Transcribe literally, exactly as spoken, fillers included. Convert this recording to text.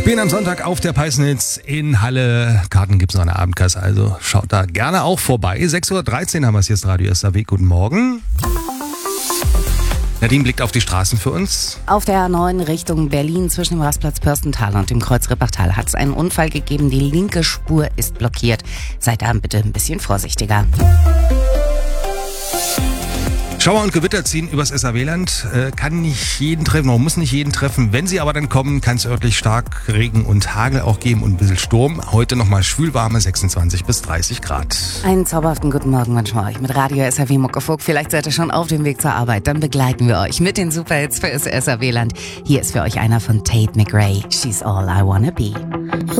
Spielen am Sonntag auf der Peisnitz in Halle. Karten gibt's noch an der Abendkasse, also schaut da gerne auch vorbei. sechs Uhr dreizehn haben wir es, hier ist Radio S A W. Guten Morgen. Nadine blickt auf die Straßen für uns. Auf der A neun Richtung Berlin zwischen dem Rastplatz Pörstental und dem Kreuz Rippachtal hat es einen Unfall gegeben. Die linke Spur ist blockiert. Seid da bitte ein bisschen vorsichtiger. Schauer und Gewitter ziehen übers S A W-Land. Äh, kann nicht jeden treffen, man muss nicht jeden treffen. Wenn sie aber dann kommen, kann es örtlich stark Regen und Hagel auch geben und ein bisschen Sturm. Heute nochmal schwülwarme sechsundzwanzig bis dreißig Grad. Einen zauberhaften guten Morgen wünschen wir euch mit Radio S A W Muckefuck. Vielleicht seid ihr schon auf dem Weg zur Arbeit. Dann begleiten wir euch mit den Superhits für das S A W-Land. Hier ist für euch einer von Tate McRae. She's all I wanna be.